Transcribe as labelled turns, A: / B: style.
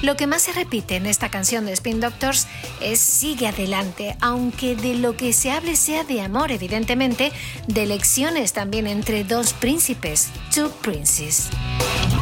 A: Lo que más se repite en esta canción de Spin Doctors es sigue adelante, aunque de lo que se hable sea de amor, evidentemente, de elecciones también entre dos príncipes, two princes.